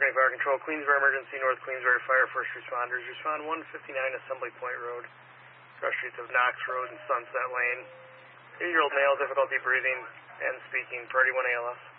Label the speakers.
Speaker 1: County Fire Control, Queensbury Emergency, North Queensbury Fire First Responders. Respond 159 Assembly Point Road, cross streets of Knox Road and Sunset Lane. 8-year-old male, difficulty breathing and speaking, priority 1 ALS.